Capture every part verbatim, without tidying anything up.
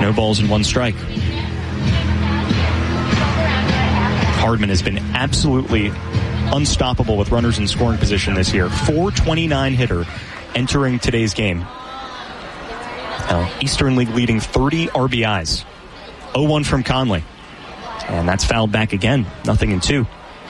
No balls and one strike. Hardman has been absolutely unstoppable with runners in scoring position this year. four twenty-nine hitter entering today's game. Now, Eastern League leading thirty R B Is. oh one from Conley. And that's fouled back again. Nothing in two.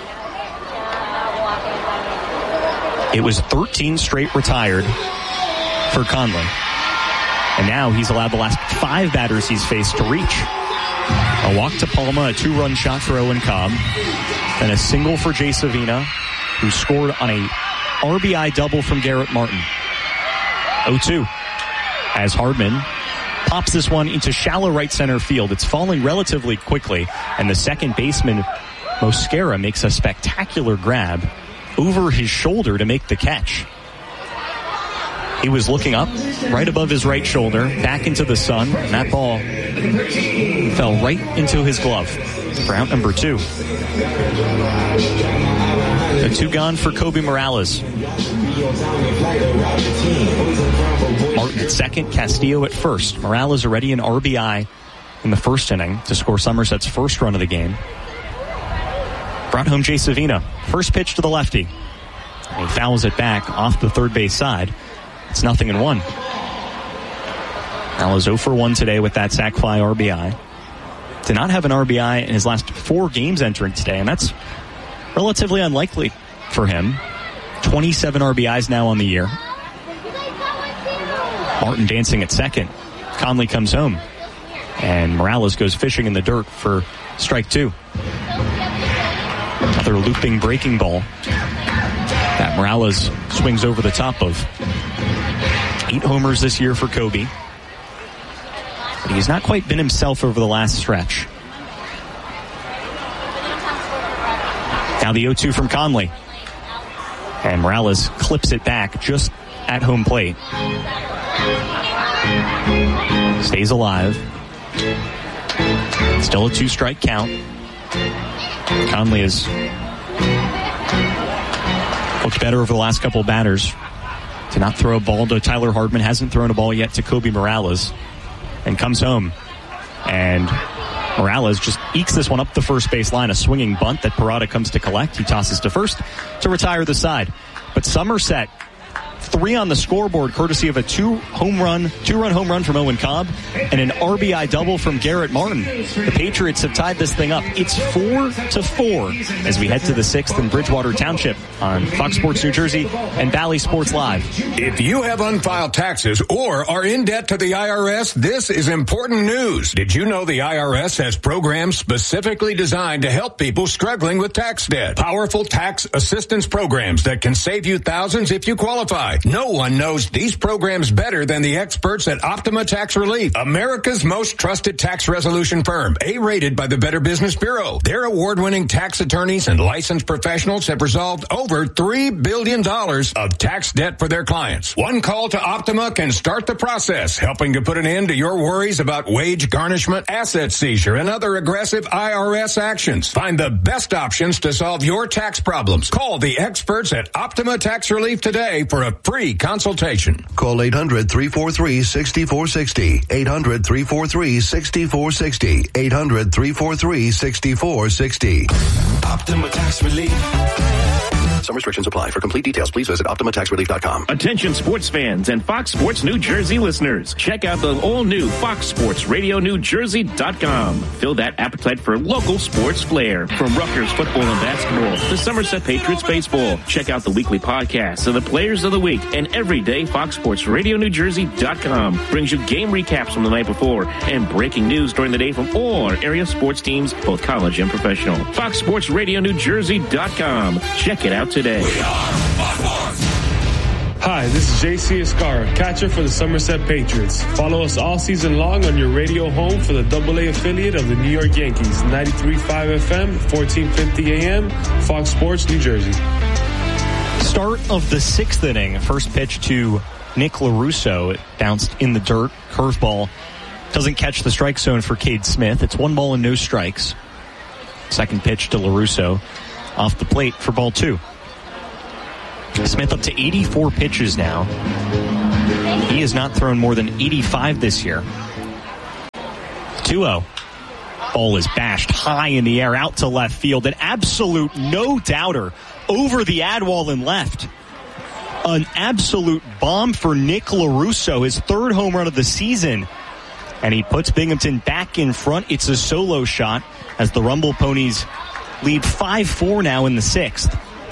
It was thirteen straight retired for Conley. And now he's allowed the last five batters he's faced to reach. A walk to Palma, a two-run shot for Owen Cobb, and a single for Jay Savina, who scored on a R B I double from Garrett Martin. oh two. As Hardman pops this one into shallow right center field. It's falling relatively quickly, and the second baseman, Mosquera, makes a spectacular grab over his shoulder to make the catch. He was looking up right above his right shoulder, back into the sun, and that ball fell right into his glove for out number two. The two gone for Kobe Morales. Martin at second, Castillo at first. Morales already an R B I in the first inning to score Somerset's first run of the game. Brought home Jay Savina. First pitch to the lefty. He fouls it back off the third base side. It's nothing in one. Morales oh for one today with that sac fly R B I. Did not have an R B I in his last four games entering today, and that's relatively unlikely for him. twenty-seven R B Is now on the year. Martin dancing at second. Conley comes home. And Morales goes fishing in the dirt for strike two. Another looping breaking ball that Morales swings over the top of. Eight homers this year for Kobe. But he's not quite been himself over the last stretch. Now the oh two from Conley. And Morales clips it back just at home plate. Stays alive. Still a two-strike count. Conley has looked better over the last couple of batters. To not throw a ball to Tyler Hardman. Hasn't thrown a ball yet to Kobe Morales. And comes home. And Morales just ekes this one up the first base line. A swinging bunt that Parada comes to collect. He tosses to first to retire the side. But Somerset, three on the scoreboard, courtesy of a two home run, two-run home run from Owen Cobb and an R B I double from Garrett Martin. The Patriots have tied this thing up. It's four to four as we head to the sixth in Bridgewater Township on Fox Sports New Jersey and Bally Sports Live. If you have unfiled taxes or are in debt to the I R S, this is important news. Did you know the I R S has programs specifically designed to help people struggling with tax debt? Powerful tax assistance programs that can save you thousands if you qualify. No one knows these programs better than the experts at Optima Tax Relief, America's most trusted tax resolution firm, A-rated by the Better Business Bureau. Their award-winning tax attorneys and licensed professionals have resolved over three billion dollars of tax debt for their clients. One call to Optima can start the process, helping to put an end to your worries about wage garnishment, asset seizure, and other aggressive I R S actions. Find the best options to solve your tax problems. Call the experts at Optima Tax Relief today for a free consultation. Call eight hundred, three four three, six four six zero. eight hundred, three four three, six four six zero. eight hundred, three four three, six four six zero. Optima Tax Relief. Some restrictions apply. For complete details, please visit Optima Tax Relief dot com. Attention sports fans and Fox Sports New Jersey listeners. Check out the all-new Fox Sports Radio New Jersey dot com. Fill that appetite for local sports flair. From Rutgers football and basketball to Somerset Patriots baseball. Check out the weekly podcasts of the players of the week. And every day, Fox Sports Radio New Jersey dot com brings you game recaps from the night before and breaking news during the day from all our area sports teams, both college and professional. Fox Sports Radio New Jersey dot com. Check it out today. Hi, this is J C Escara, catcher for the Somerset Patriots. Follow us all season long on your radio home for the double A affiliate of the New York Yankees, ninety-three point five F M, fourteen fifty A M, Fox Sports, New Jersey. Start of the sixth inning. First pitch to Nick LaRusso. It bounced in the dirt. Curveball doesn't catch the strike zone for Cade Smith. It's one ball and no strikes. Second pitch to LaRusso off the plate for ball two. Smith up to eighty-four pitches now. He has not thrown more than eighty-five this year. two oh. Ball is bashed high in the air out to left field. An absolute no-doubter over the ad wall and left. An absolute bomb for Nick LaRusso, his third home run of the season. And he puts Binghamton back in front. It's a solo shot as the Rumble Ponies lead five four now in the sixth.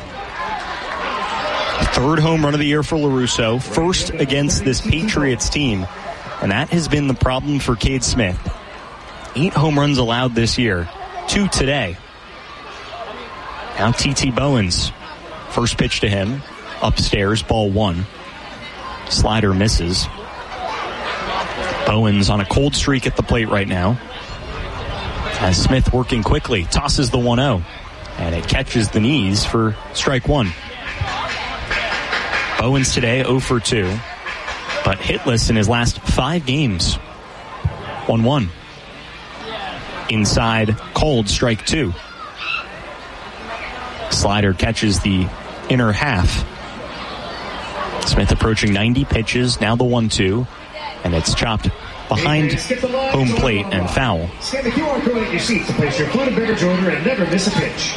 Third home run of the year for LaRusso. First against this Patriots team. And that has been the problem for Cade Smith. Eight home runs allowed this year. Two today. Now T T Bowens. First pitch to him. Upstairs, ball one. Slider misses. Bowens on a cold streak at the plate right now. As Smith working quickly. Tosses the one oh. And it catches the knees for strike one. Bowens today oh for two. But hitless in his last five games. one one. Inside, cold, strike two. Slider catches the inner half. Smith approaching ninety pitches, now the one two. And it's chopped behind home plate and foul. Scan the Q R code at your seats to place your food and beverage order and never miss a pitch.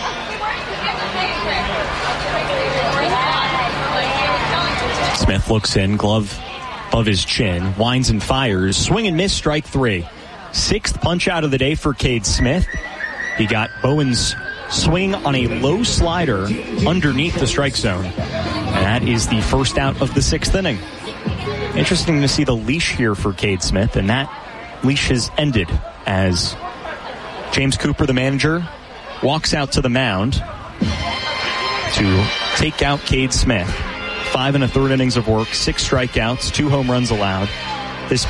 Smith looks in, glove above his chin, winds and fires, swing and miss, strike three. Sixth punch out of the day for Cade Smith. He got Bowens' swing on a low slider underneath the strike zone. And that is the first out of the sixth inning. Interesting to see the leash here for Cade Smith, and that leash has ended as James Cooper, the manager, walks out to the mound to take out Cade Smith. Five and a third innings of work, six strikeouts, two home runs allowed. This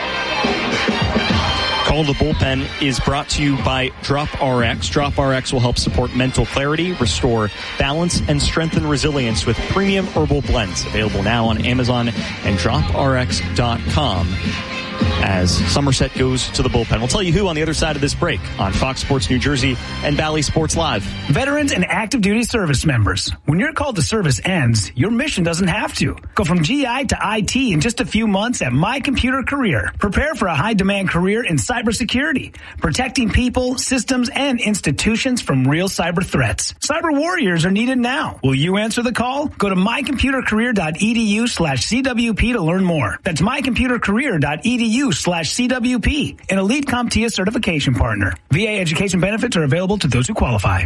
Call the Bullpen is brought to you by Drop R X. Drop R X will help support mental clarity, restore balance, and strengthen resilience with premium herbal blends. Available now on Amazon and drop R X dot com. As Somerset goes to the bullpen. We'll tell you who on the other side of this break on Fox Sports New Jersey and Bally Sports Live. Veterans and active duty service members. When your call to service ends, your mission doesn't have to. Go from G I to I T in just a few months at My Computer Career. Prepare for a high-demand career in cybersecurity, protecting people, systems, and institutions from real cyber threats. Cyber warriors are needed now. Will you answer the call? Go to my computer career dot e d u slash C W P to learn more. That's my computer career dot e d u slash C W P, an elite CompTIA certification partner. V A education benefits are available to those who qualify.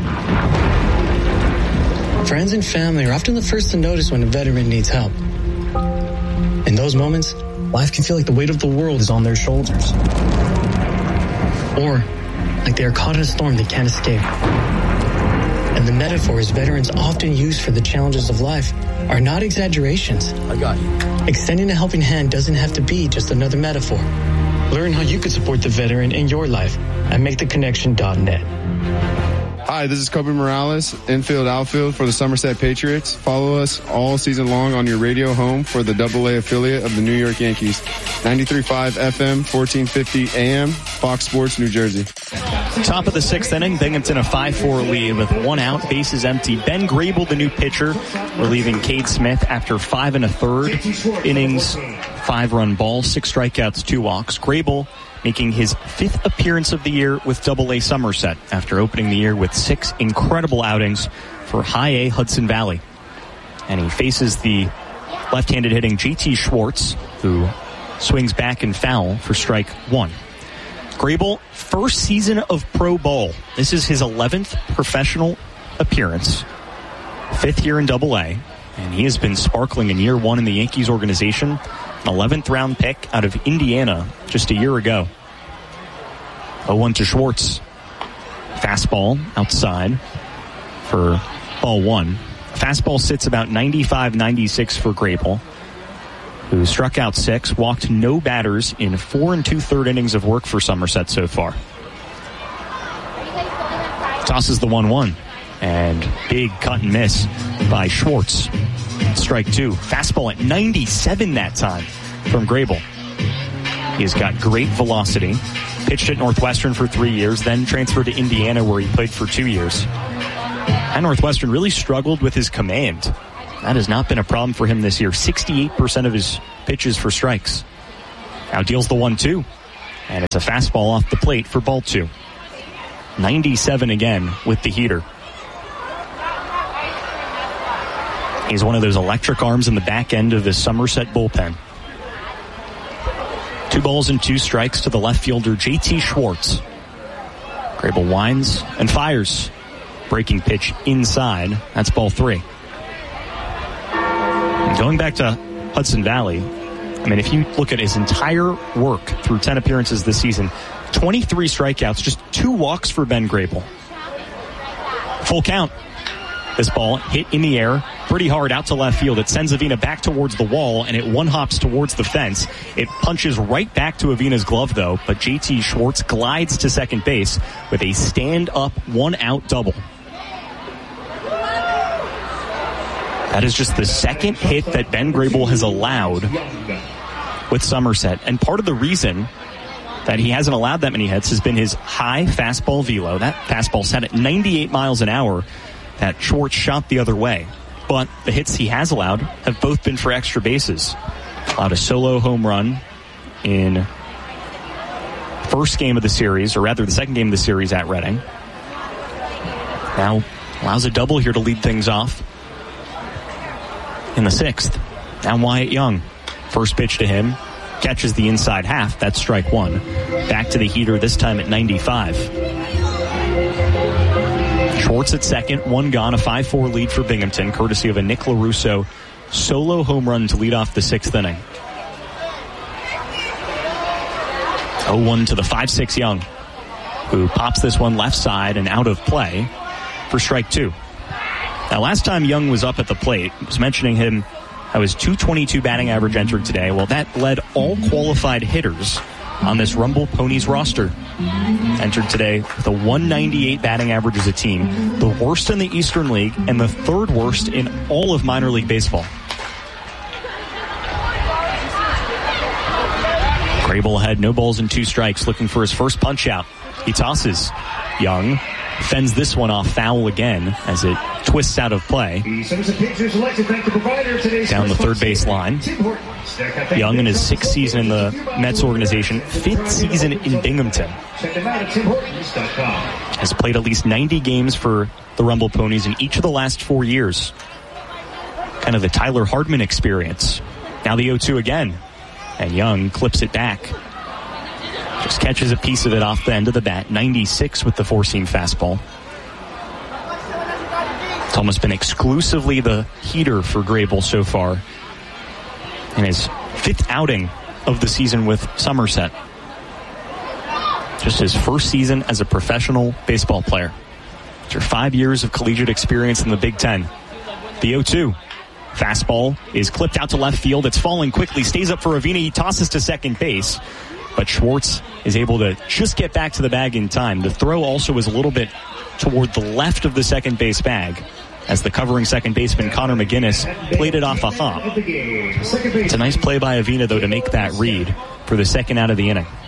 Friends and family are often the first to notice when a veteran needs help. In those moments, life can feel like the weight of the world is on their shoulders. Or like they are caught in a storm they can't escape. And the metaphors veterans often use for the challenges of life are not exaggerations. I got you. Extending a helping hand doesn't have to be just another metaphor. Learn how you can support the veteran in your life at make the connection dot net. Hi, this is Kobe Morales, infield, outfield for the Somerset Patriots. Follow us all season long on your radio home for the double A affiliate of the New York Yankees. ninety-three point five F M, fourteen fifty A M, Fox Sports, New Jersey. Top of the sixth inning, Binghamton a five four lead with one out, bases empty. Ben Grable, the new pitcher, relieving Cade Smith after five and a third innings, five-run ball, six strikeouts, two walks. Grable making his fifth appearance of the year with double A Somerset after opening the year with six incredible outings for high A Hudson Valley. And he faces the left-handed hitting J T Schwartz, who swings back and foul for strike one. Grable, first season of pro ball. This is his eleventh professional appearance. Fifth year in double A. And he has been sparkling in year one in the Yankees organization. An eleventh round pick out of Indiana just a year ago. oh one to Schwartz. Fastball outside for ball one. Fastball sits about ninety-five ninety-six for Grable, who struck out six, walked no batters in four and two-third innings of work for Somerset so far. Tosses the one one, and big cut and miss by Schwartz. Strike two. Fastball at ninety-seven that time from Grable. He's got great velocity. Pitched at Northwestern for three years, then transferred to Indiana where he played for two years. And Northwestern really struggled with his command. That has not been a problem for him this year. sixty-eight percent of his pitches for strikes. Now deals the one two. And it's a fastball off the plate for ball two. ninety-seven again with the heater. He's one of those electric arms in the back end of the Somerset bullpen. Two balls and two strikes to the left fielder, J T Schwartz. Grable winds and fires. Breaking pitch inside. That's ball three. And going back to Hudson Valley, I mean, if you look at his entire work through ten appearances this season, twenty-three strikeouts, just two walks for Ben Grable. Full count. This ball hit in the air pretty hard out to left field. It sends Avina back towards the wall, and it one hops towards the fence. It punches right back to Avina's glove, though, but J T Schwartz glides to second base with a stand-up one-out double. That is just the second hit that Ben Grable has allowed with Somerset. And part of the reason that he hasn't allowed that many hits has been his high fastball velo. That fastball set at ninety-eight miles an hour that Schwartz shot the other way. But the hits he has allowed have both been for extra bases. Allowed a solo home run in first game of the series, or rather the second game of the series at Reading. Now allows a double here to lead things off in the sixth. Now Wyatt Young. First pitch to him. Catches the inside half. That's strike one. Back to the heater, this time at ninety-five. Schwartz at second, one gone, a five four lead for Binghamton, courtesy of a Nick LaRusso solo home run to lead off the sixth inning. oh one to the five six Young, who pops this one left side and out of play for strike two. Now, last time Young was up at the plate, I was mentioning him, how his two twenty-two batting average entered today. Well, that led all qualified hitters on this Rumble Ponies roster. Entered today with a one ninety-eight batting average as a team, the worst in the Eastern League and the third worst in all of minor league baseball. Grable had no balls and two strikes, looking for his first punch out. He tosses. Young fends this one off foul again as it twists out of play. Down the third base line. Young in his sixth season in the Mets organization, fifth season in Binghamton. Has played at least ninety games for the Rumble Ponies in each of the last four years. Kind of the Tyler Hardman experience. Now the oh two again. And Young clips it back. Just catches a piece of it off the end of the bat. ninety-six with the four-seam fastball. It's almost been exclusively the heater for Grable so far in his fifth outing of the season with Somerset. Just his first season as a professional baseball player. After five years of collegiate experience in the Big Ten. The oh two. Fastball is clipped out to left field. It's falling quickly. Stays up for Avina. He tosses to second base. But Schwartz is able to just get back to the bag in time. The throw also was a little bit toward the left of the second base bag as the covering second baseman Connor McGinnis played it off a hop. It's a nice play by Avina, though, to make that read for the second out of the inning.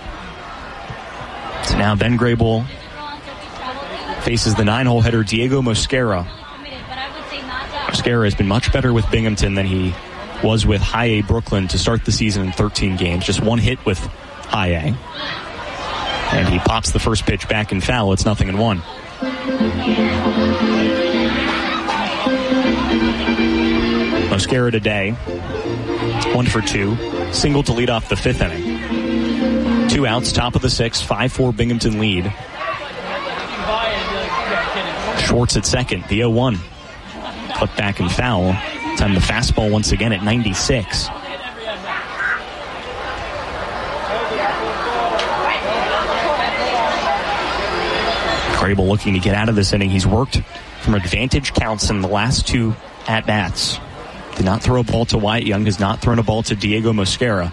So now Ben Grable faces the nine-hole hitter Diego Mosquera. Mosquera has been much better with Binghamton than he was with High A Brooklyn to start the season in thirteen games. Just one hit with High A. And he pops the first pitch back in foul. It's nothing and one. Mosquera today, one for two. Single to lead off the fifth inning. Two outs, top of the sixth, five four Binghamton lead. Schwartz at second, the oh one. Clipped back and foul. Time the fastball once again at ninety-six. Grable looking to get out of this inning. He's worked from advantage counts in the last two at-bats. Did not throw a ball to Wyatt Young. Has not thrown a ball to Diego Mosquera.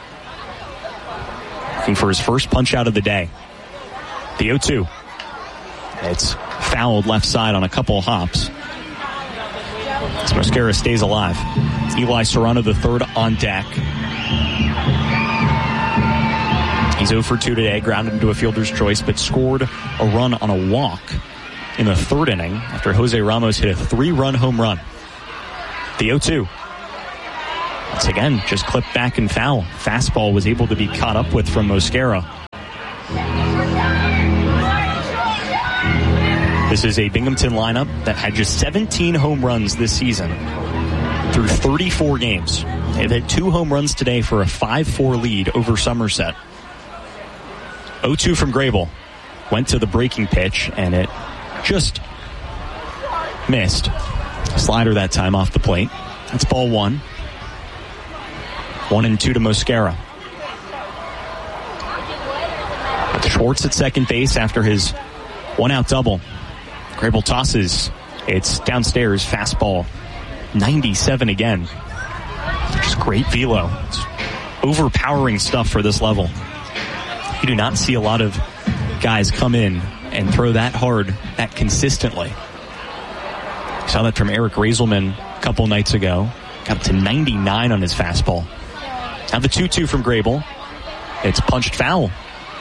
Looking for his first punch out of the day. The oh two. It's fouled left side on a couple hops. As Mosquera stays alive. Eli Serrano the third on deck. He's oh for two today, grounded into a fielder's choice, but scored a run on a walk in the third inning after Jose Ramos hit a three-run home run. The oh two. Once again, just clipped back and foul. Fastball was able to be caught up with from Mosquera. This is a Binghamton lineup that had just seventeen home runs this season through thirty-four games. They've hit two home runs today for a five four lead over Somerset. oh two from Grable. Went to the breaking pitch, and it just missed. Slider that time off the plate. That's ball one. One and two to Mosquera. With Schwartz at second base after his one-out double. Grable tosses. It's downstairs. Fastball. ninety-seven again. Just great velo. It's overpowering stuff for this level. You do not see a lot of guys come in and throw that hard, that consistently. Saw that from Eric Raiselman a couple nights ago. Got up to ninety-nine on his fastball. Now the two two from Grable. It's punched foul.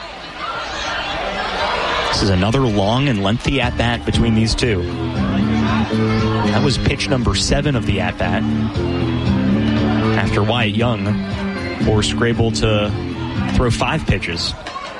This is another long and lengthy at-bat between these two. That was pitch number seven of the at-bat. After Wyatt Young forced Grable to throw five pitches.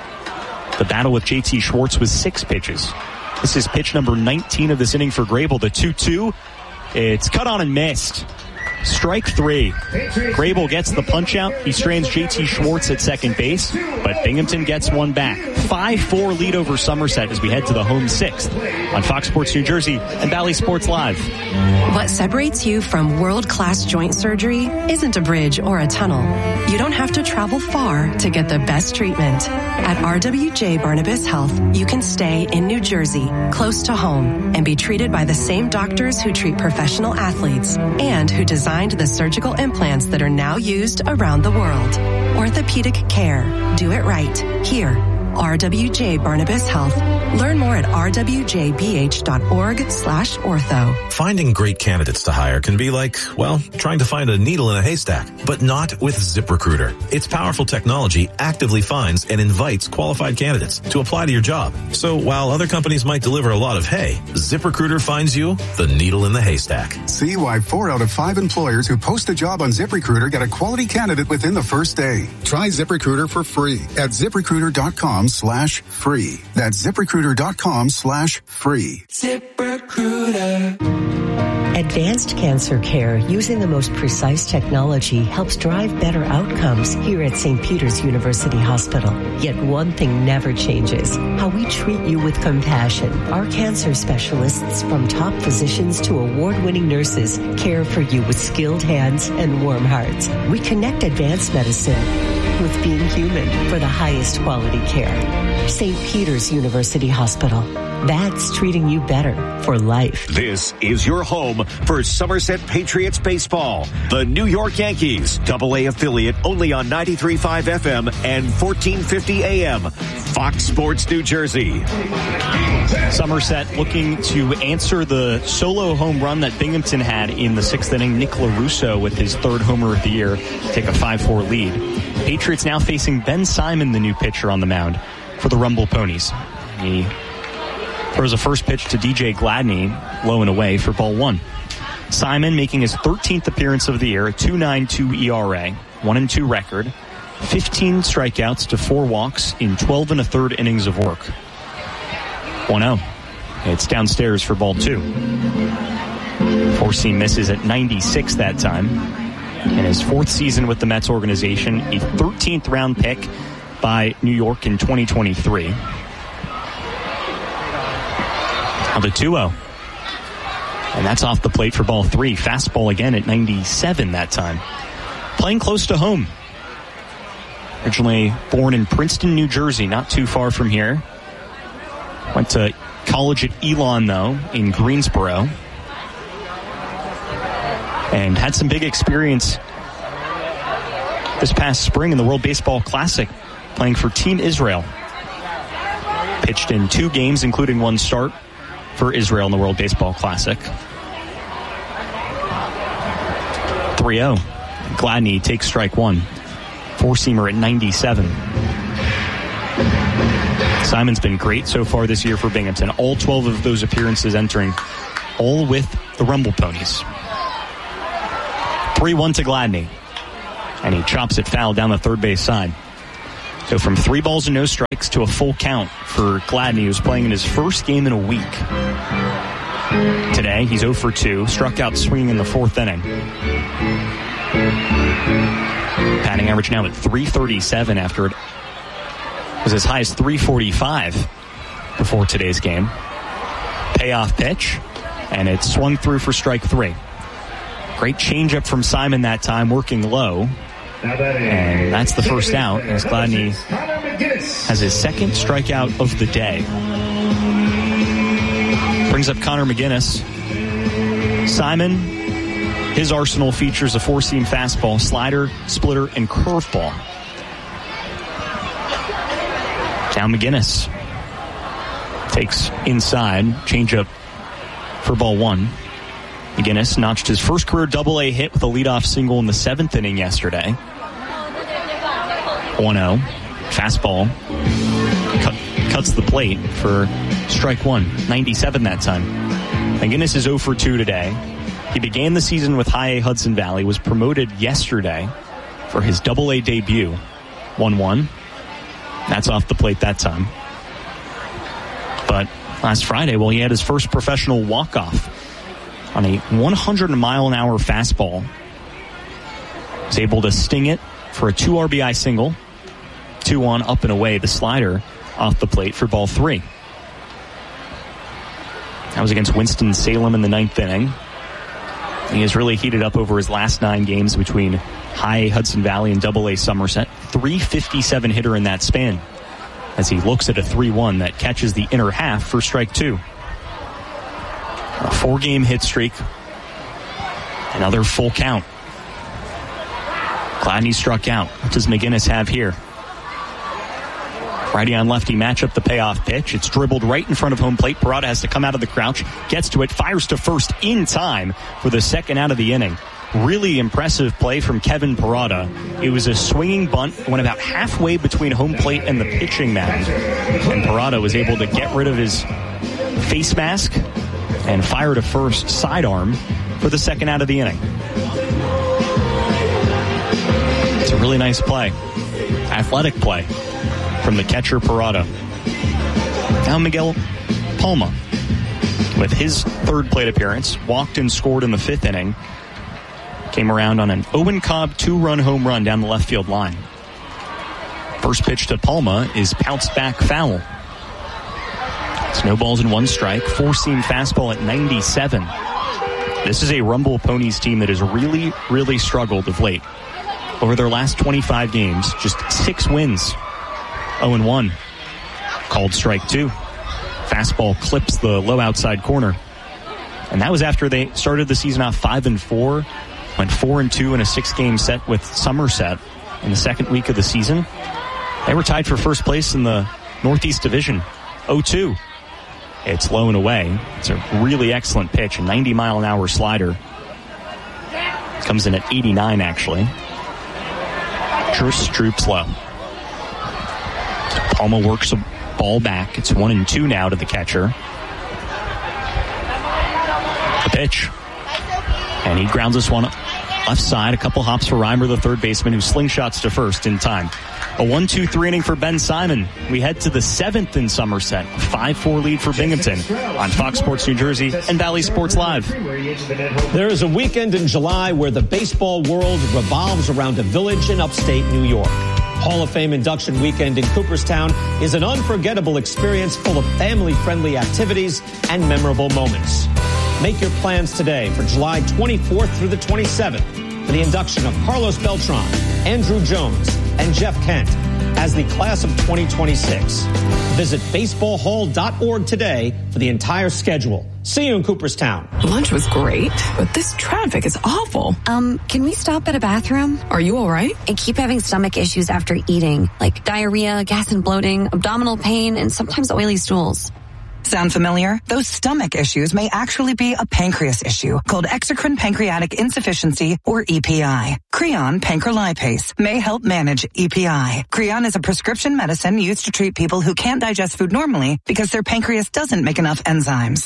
The battle with J T Schwartz was six pitches. This is pitch number nineteen of this inning for Grable. The two two. It's cut on and missed. Strike three. Grable gets the punch out. He strains J T Schwartz at second base, but Binghamton gets one back. five four lead over Somerset as we head to the home sixth on Fox Sports New Jersey and Bally Sports Live. What separates you from world-class joint surgery isn't a bridge or a tunnel. You don't have to travel far to get the best treatment. At R W J Barnabas Health, you can stay in New Jersey, close to home, and be treated by the same doctors who treat professional athletes and who designed the surgical implants that are now used around the world. Orthopedic care. Do it right. Here. R W J Barnabas Health. Learn more at r w j b h dot org slash ortho. Finding great candidates to hire can be like, well, trying to find a needle in a haystack, but not with ZipRecruiter. Its powerful technology actively finds and invites qualified candidates to apply to your job. So while other companies might deliver a lot of hay, ZipRecruiter finds you the needle in the haystack. See why four out of five employers who post a job on ZipRecruiter get a quality candidate within the first day. Try ZipRecruiter for free at ZipRecruiter.com slash free. That's ZipRecruiter.com slash free. ZipRecruiter. Advanced cancer care using the most precise technology helps drive better outcomes here at Saint Peter's University Hospital. Yet one thing never changes: how we treat you with compassion. Our cancer specialists, from top physicians to award-winning nurses, care for you with skilled hands and warm hearts. We connect advanced medicine with being human for the highest quality care. Saint Peter's University Hospital. That's treating you better for life. This is your home for Somerset Patriots baseball. The New York Yankees, double A affiliate, only on ninety-three point five F M and fourteen fifty A M. Fox Sports New Jersey. Somerset looking to answer the solo home run that Binghamton had in the sixth inning. Nick LaRusso with his third homer of the year take a five four lead. Patriots now facing Ben Simon, the new pitcher on the mound for the Rumble Ponies. He throws a first pitch to D J Gladney, low and away for ball one. Simon making his thirteenth appearance of the year, a two point nine two E R A, one and two record, fifteen strikeouts to four walks in twelve and a third innings of work. one oh. It's downstairs for ball two. Four-seam misses at ninety-six that time. In his fourth season with the Mets organization, a thirteenth round pick by New York in twenty twenty-three. The two oh. And that's off the plate for ball three. Fastball again at ninety-seven that time. Playing close to home. Originally born in Princeton, New Jersey, not too far from here. Went to college at Elon, though, in Greensboro. And had some big experience this past spring in the World Baseball Classic, playing for Team Israel. Pitched in two games, including one start for Israel in the World Baseball Classic. three oh. Gladney takes strike one. Four-seamer at ninety-seven. Simon's been great so far this year for Binghamton. All twelve of those appearances entering, all with the Rumble Ponies. three one to Gladney. And he chops it foul down the third base side. So from three balls and no strikes to a full count for Gladney, who's playing in his first game in a week. Today, he's oh for two, struck out swinging in the fourth inning. Batting average now at three thirty-seven after it was as high as three forty-five before today's game. Payoff pitch, and it swung through for strike three. Great changeup from Simon that time, working low. And that's the first out, as Gladney has his second strikeout of the day. Brings up Connor McGinnis. Simon, his arsenal features a four-seam fastball, slider, splitter, and curveball. Now McGinnis takes inside, changeup for ball one. McGinnis notched his first career double-A hit with a leadoff single in the seventh inning yesterday. one oh. Fastball cut, cuts the plate for strike one. ninety-seven that time. McGinnis is oh for two today. He began the season with High-A Hudson Valley, was promoted yesterday for his double-A debut. one one. That's off the plate that time. But last Friday, well, he had his first professional walk-off on a one hundred mile an hour fastball. Was able to sting it for a two R B I single. two one up and away, the slider off the plate for ball three. That was against Winston-Salem in the ninth inning. He has really heated up over his last nine games between High Hudson Valley and Double A Somerset. three fifty-seven hitter in that span as he looks at a three one that catches the inner half for strike two. A four-game hit streak. Another full count. Gladney struck out. What does McGinnis have here? Righty on lefty matchup, the payoff pitch. It's dribbled right in front of home plate. Parada has to come out of the crouch, gets to it, fires to first in time for the second out of the inning. Really impressive play from Kevin Parada. It was a swinging bunt, went about halfway between home plate and the pitching mound. And Parada was able to get rid of his face mask and fire to first sidearm for the second out of the inning. It's a really nice play. Athletic play from the catcher Parada. Now Miguel Palma, with his third plate appearance, walked and scored in the fifth inning. Came around on an Owen Cobb two-run home run down the left field line. First pitch to Palma is pounced back foul. It's no balls and one strike. Four-seam fastball at ninety-seven. This is a Rumble Ponies team that has really, really struggled of late. Over their last twenty-five games, just six wins. oh and one. Called strike two. Fastball clips the low outside corner. And that was after they started the season off five and four. Went four and two in a six-game set with Somerset in the second week of the season. They were tied for first place in the Northeast Division. oh two. It's low and away. It's a really excellent pitch. A ninety mile an hour slider. Comes in at eighty-nine, actually. Truce droops low. Palma works a ball back. It's one and two now to the catcher. The pitch. And he grounds this one left side. A couple hops for Reimer, the third baseman, who slingshots to first in time. A one two three inning for Ben Simon. We head to the seventh in Somerset. A five four lead for Binghamton on Fox Sports New Jersey and Valley Sports Live. There is a weekend in July where the baseball world revolves around a village in upstate New York. Hall of Fame induction weekend in Cooperstown is an unforgettable experience full of family-friendly activities and memorable moments. Make your plans today for July twenty-fourth through the twenty-seventh for the induction of Carlos Beltran, Andrew Jones, and Jeff Kent as the class of twenty twenty-six. Visit baseball hall dot org today for the entire schedule. See you in Cooperstown. Lunch was great, but this traffic is awful. Um, can we stop at a bathroom? Are you all right? I keep having stomach issues after eating, like diarrhea, gas and bloating, abdominal pain, and sometimes oily stools. Sound familiar? Those stomach issues may actually be a pancreas issue called exocrine pancreatic insufficiency, or E P I. Creon pancrelipase may help manage E P I. Creon is a prescription medicine used to treat people who can't digest food normally because their pancreas doesn't make enough enzymes.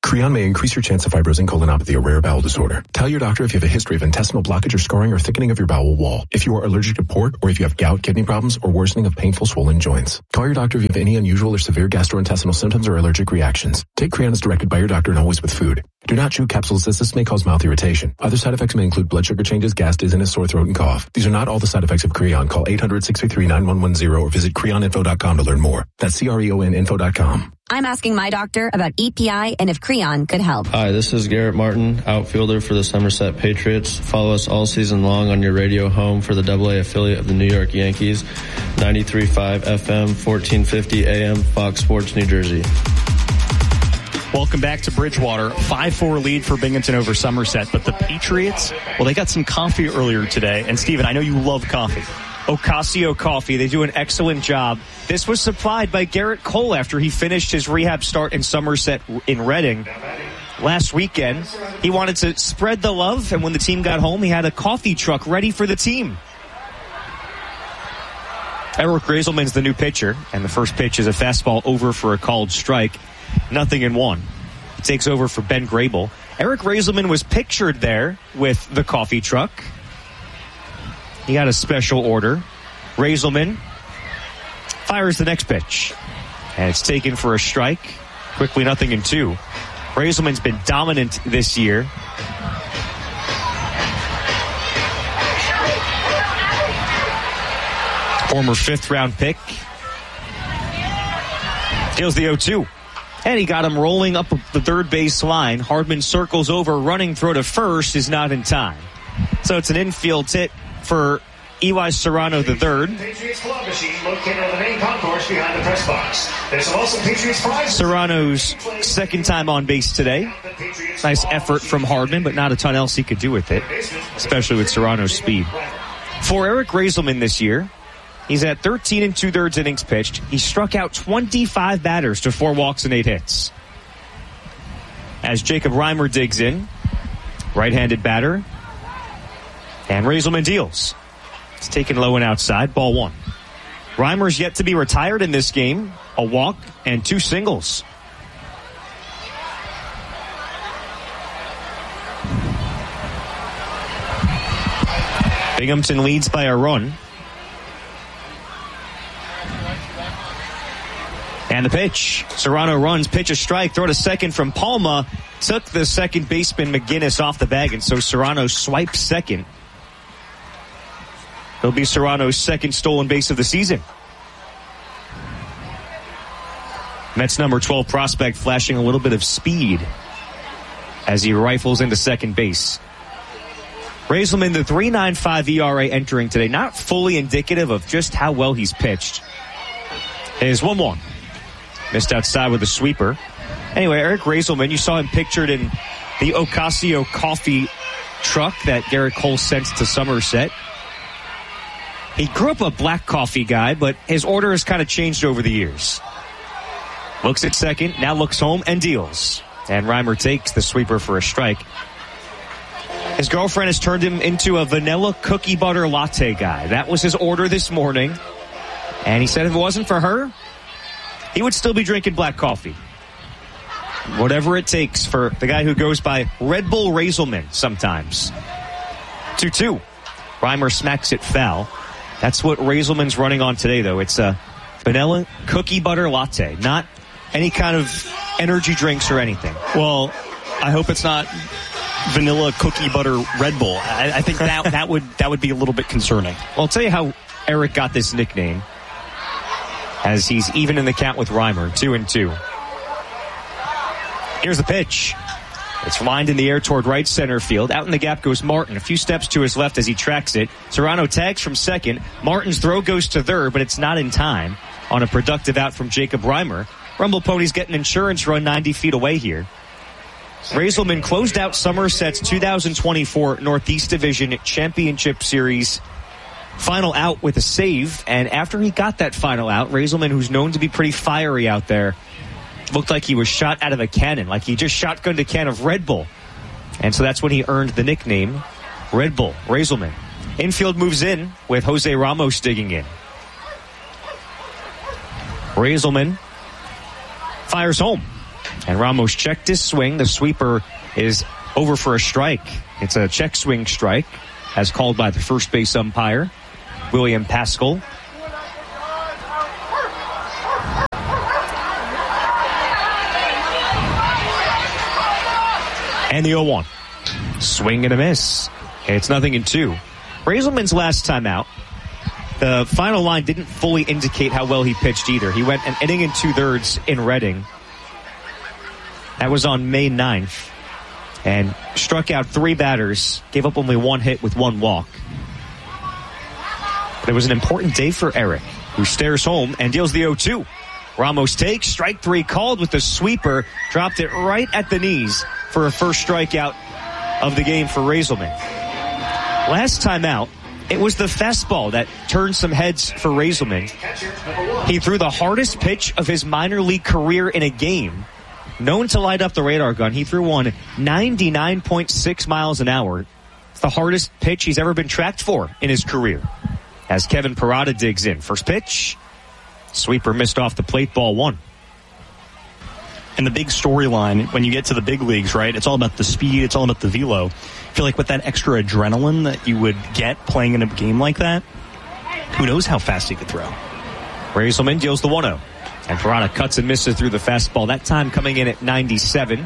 Creon may increase your chance of fibrosing colonopathy, a rare bowel disorder. Tell your doctor if you have a history of intestinal blockage or scarring or thickening of your bowel wall. If you are allergic to pork, or if you have gout, kidney problems, or worsening of painful swollen joints. Call your doctor if you have any unusual or severe gastrointestinal symptoms or allergic reactions. Take Creon as directed by your doctor and always with food. Do not chew capsules as this may cause mouth irritation. Other side effects may include blood sugar changes, gas, dizziness, sore throat, and cough. These are not all the side effects of Creon. Call eight hundred, six three three, nine one one zero or visit creon info dot com to learn more. That's C R E O N info dot com. I'm asking my doctor about E P I and if Creon could help. Hi, this is Garrett Martin, outfielder for the Somerset Patriots. Follow us all season long on your radio home for the double A affiliate of the New York Yankees, ninety-three point five F M, fourteen fifty A M, Fox Sports, New Jersey. Welcome back to Bridgewater. five four lead for Binghamton over Somerset. But the Patriots, well, they got some coffee earlier today. And, Steven, I know you love coffee. Ocasio Coffee. They do an excellent job. This was supplied by Garrett Cole after he finished his rehab start in Somerset in Reading last weekend. He wanted to spread the love, and when the team got home, he had a coffee truck ready for the team. Eric Raiselman's the new pitcher, and the first pitch is a fastball over for a called strike. Nothing in one. He takes over for Ben Grable. Eric Raiselman was pictured there with the coffee truck. He got a special order. Raiselman fires the next pitch. And it's taken for a strike. Quickly nothing in two. Raiselman's been dominant this year. Former fifth round pick. Deals the oh two. And he got him rolling up the third base line. Hardman circles over, running throw to first is not in time. So it's an infield hit for Eli Serrano the third. Patriots club machine located on the main concourse behind the press box. There's some awesome Patriots prizes. Serrano's second time on base today. Nice effort from Hardman, but not a ton else he could do with it, especially with Serrano's speed. For Eric Raiselman this year, he's at thirteen and two-thirds innings pitched. He struck out twenty-five batters to four walks and eight hits. As Jacob Reimer digs in, right-handed batter, and Raiselman deals. It's taken low and outside, ball one. Reimer's yet to be retired in this game. A walk and two singles. Binghamton leads by a run. And the pitch. Serrano runs, pitch a strike, throw to second from Palma. Took the second baseman McGinnis off the bag, and so Serrano swipes second. It'll be Serrano's second stolen base of the season. Mets number twelve prospect flashing a little bit of speed as he rifles into second base. Raiselman, the three point nine five E R A entering today, not fully indicative of just how well he's pitched. It is one one. Missed outside with a sweeper. Anyway, Eric Raiselman, you saw him pictured in the Ocasio Coffee truck that Garrett Cole sent to Somerset. He grew up a black coffee guy, but his order has kind of changed over the years. Looks at second, now looks home and deals. And Reimer takes the sweeper for a strike. His girlfriend has turned him into a vanilla cookie butter latte guy. That was his order this morning. And he said if it wasn't for her, he would still be drinking black coffee. Whatever it takes for the guy who goes by Red Bull Raiselman sometimes. two two. Reimer smacks it foul. That's what Raiselman's running on today, though. It's a vanilla cookie butter latte, not any kind of energy drinks or anything. Well, I hope it's not vanilla cookie butter Red Bull. I, I think that that would that would be a little bit concerning. Well, I'll tell you how Eric got this nickname, as he's even in the count with Reimer, two and two. Here's the pitch. It's lined in the air toward right center field. Out in the gap goes Martin. A few steps to his left as he tracks it. Serrano tags from second. Martin's throw goes to third, but it's not in time on a productive out from Jacob Reimer. Rumble Ponies get an insurance run ninety feet away here. Raiselman closed out Somerset's two thousand twenty-four Northeast Division Championship Series final out with a save. And after he got that final out, Raiselman, who's known to be pretty fiery out there, looked like he was shot out of a cannon, like he just shotgunned a can of Red Bull. And so that's when he earned the nickname Red Bull Raiselman. Infield moves in with Jose Ramos digging in. Raiselman fires home. And Ramos checked his swing. The sweeper is over for a strike. It's a check swing strike, as called by the first base umpire, William Pascal. And the oh one. Swing and a miss. It's nothing in two. Raiselman's last time out, the final line didn't fully indicate how well he pitched either. He went an inning and two-thirds in Reading. That was on May ninth. And struck out three batters, gave up only one hit with one walk. But it was an important day for Eric, who stares home and deals the oh two. Ramos takes, strike three called with the sweeper, dropped it right at the knees for a first strikeout of the game for Raiselman. Last time out, it was the fastball that turned some heads for Raiselman. He threw the hardest pitch of his minor league career in a game. Known to light up the radar gun, he threw one ninety-nine point six miles an hour. It's the hardest pitch he's ever been tracked for in his career. As Kevin Parada digs in. First pitch, sweeper missed off the plate, ball one. And the big storyline, when you get to the big leagues, right, it's all about the speed, it's all about the velo. I feel like with that extra adrenaline that you would get playing in a game like that, who knows how fast he could throw. Raiselman deals the one oh. And Parada cuts and misses through the fastball, that time coming in at ninety-seven.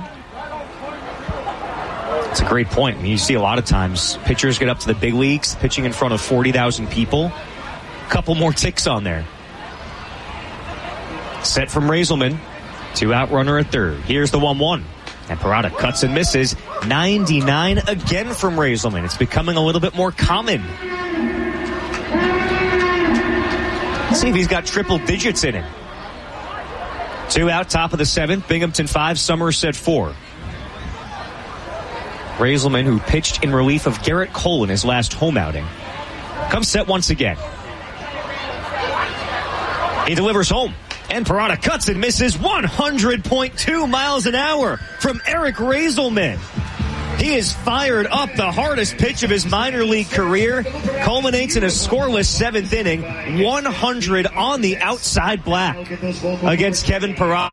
It's a great point. I mean, you see a lot of times pitchers get up to the big leagues, pitching in front of forty thousand people. A couple more ticks on there. Set from Raiselman. Two out runner at third. Here's the one one. And Parada cuts and misses. ninety-nine again from Raiselman. It's becoming a little bit more common. Let's see if he's got triple digits in it. Two out, top of the seventh. Binghamton five, Somerset four. Raiselman, who pitched in relief of Garrett Cole in his last home outing, comes set once again. He delivers home. And Parada cuts and misses. one hundred point two miles an hour from Eric Raiselman. He is fired up. The hardest pitch of his minor league career culminates in a scoreless seventh inning. one hundred on the outside black against Kevin Parada.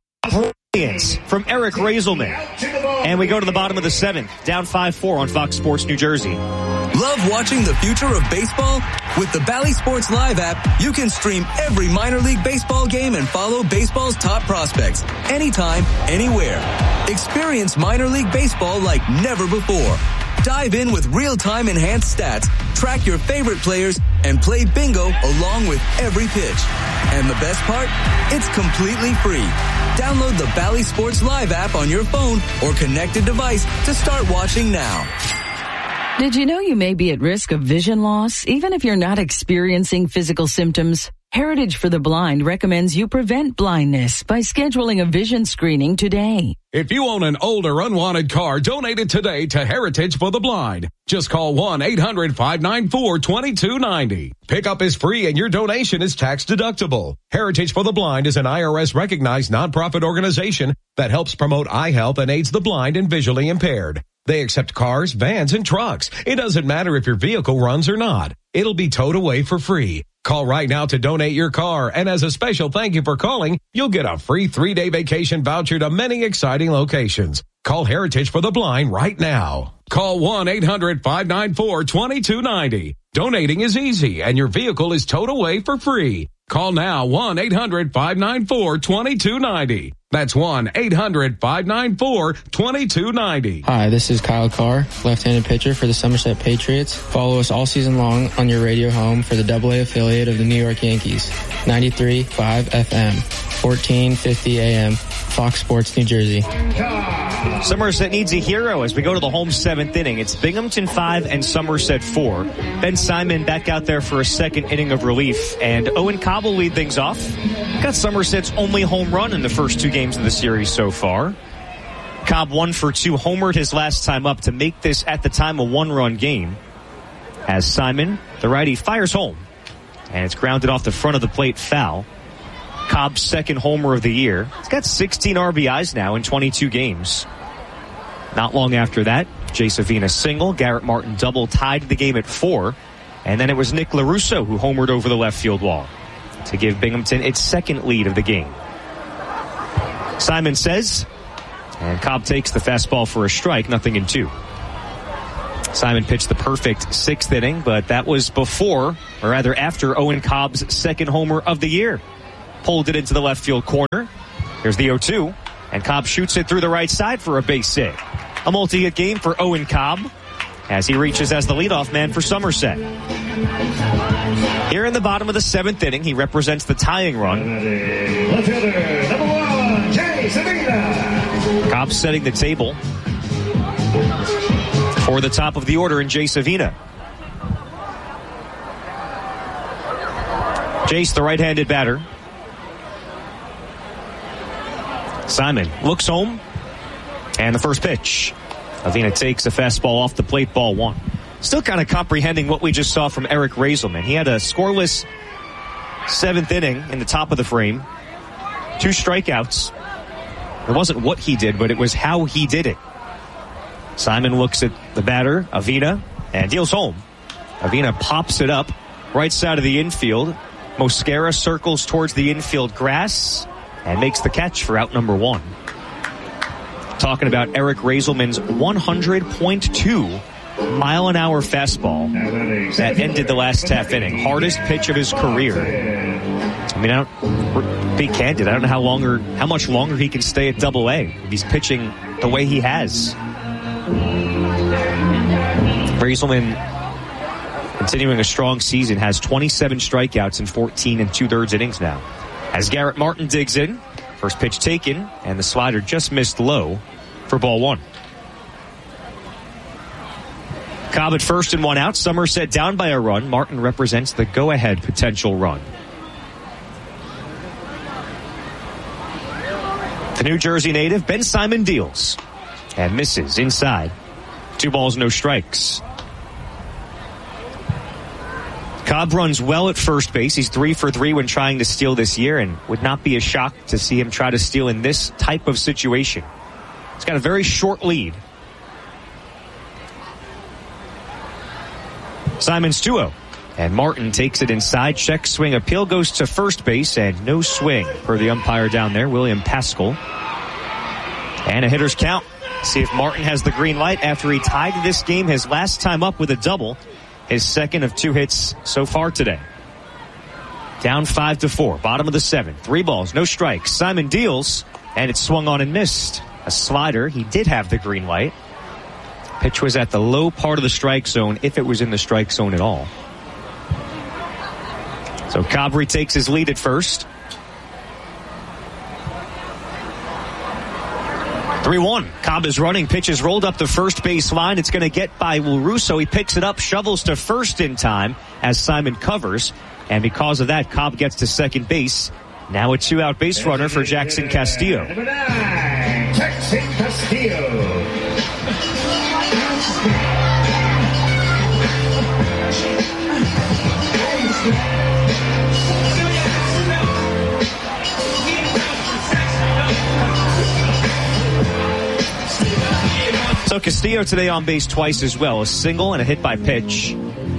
From Eric Raiselman. And we go to the bottom of the seventh. Down five four on Fox Sports New Jersey. Love watching the future of baseball? With the Bally Sports Live app, you can stream every minor league baseball game and follow baseball's top prospects anytime, anywhere. Experience minor league baseball like never before. Dive in with real-time enhanced stats, track your favorite players, and play bingo along with every pitch. And the best part? It's completely free. Download the Bally Sports Live app on your phone or connected device to start watching now. Did you know you may be at risk of vision loss even if you're not experiencing physical symptoms? Heritage for the Blind recommends you prevent blindness by scheduling a vision screening today. If you own an old or unwanted car, donate it today to Heritage for the Blind. Just call one eight hundred five nine four two two nine zero. Pickup is free and your donation is tax deductible. Heritage for the Blind is an I R S recognized nonprofit organization that helps promote eye health and aids the blind and visually impaired. They accept cars, vans, and trucks. It doesn't matter if your vehicle runs or not. It'll be towed away for free. Call right now to donate your car, and as a special thank you for calling, you'll get a free three-day vacation voucher to many exciting locations. Call Heritage for the Blind right now. Call one eight hundred five nine four two two nine zero. Donating is easy, and your vehicle is towed away for free. Call now one eight hundred five nine four two two nine zero. That's one eight hundred five nine four two two nine zero. Hi, this is Kyle Carr, left-handed pitcher for the Somerset Patriots. Follow us all season long on your radio home for the double A affiliate of the New York Yankees. ninety-three point five F M, fourteen fifty A M, Fox Sports New Jersey. Somerset needs a hero as we go to the home seventh inning. It's Binghamton five and Somerset four. Ben Simon back out there for a second inning of relief, and Owen Cobb will lead things off. Got Somerset's only home run in the first two games of the series so far. Cobb one for two, homered his last time up to make this at the time a one-run game. As Simon, the righty, fires home, and it's grounded off the front of the plate, foul. Cobb's second homer of the year. He's got sixteen R B Is now in twenty-two games. Not long after that, Jay Savina single, Garrett Martin double, tied the game at four. And then it was Nick LaRusso who homered over the left field wall to give Binghamton its second lead of the game. Simon says, And Cobb takes the fastball for a strike, nothing in two. Simon pitched the perfect sixth inning, but that was before, or rather after, Owen Cobb's second homer of the year. Pulled it into the left field corner. Here's the oh two, and Cobb shoots it through the right side for a base hit. A multi-hit game for Owen Cobb as he reaches as the leadoff man for Somerset. Here in the bottom of the seventh inning, he represents the tying run. Left fielder, number one, Jay Savina. Cobb setting the table for the top of the order in Jay Savina. Jace, the right-handed batter. Simon looks home, and the first pitch. Avina takes a fastball off the plate, ball one. Still kind of comprehending what we just saw from Eric Raiselman. He had a scoreless seventh inning in the top of the frame. Two strikeouts. It wasn't what he did, but it was how he did it. Simon looks at the batter, Avina, and deals home. Avina pops it up right side of the infield. Mosquera circles towards the infield grass and makes the catch for out number one. Talking about Eric Raiselman's one hundred point two mile an hour fastball that ended the last half inning. Hardest pitch of his career. I mean, I don't be candid. I don't know how longer, how much longer he can stay at Double A if he's pitching the way he has. Raiselman, continuing a strong season, has twenty-seven strikeouts in fourteen and two-thirds innings now. As Garrett Martin digs in, first pitch taken, and the slider just missed low for ball one. Cobb at first and one out. Somerset down by a run. Martin represents the go-ahead potential run. The New Jersey native, Ben Simon, deals and misses inside. Two balls, no strikes. Cobb runs well at first base. He's three for three when trying to steal this year, and would not be a shock to see him try to steal in this type of situation. He's got a very short lead. Simon's two oh, and Martin takes it inside. Check swing appeal goes to first base, and no swing for the umpire down there, William Pascal. And a hitter's count. See if Martin has the green light after he tied this game his last time up with a double. His second of two hits so far today. Down five to four. Bottom of the seventh. Three balls, no strikes. Simon deals, and it swung on and missed. A slider. He did have the green light. Pitch was at the low part of the strike zone, if it was in the strike zone at all. So Cobb retakes his lead at first. three one. Cobb is running. Pitch is rolled up the first base line. It's going to get by Will Russo. He picks it up, shovels to first in time as Simon covers. And because of that, Cobb gets to second base. Now a two-out base runner for Jackson Castillo. Number nine, Jackson Castillo. So Castillo today on base twice as well. A single and a hit by pitch.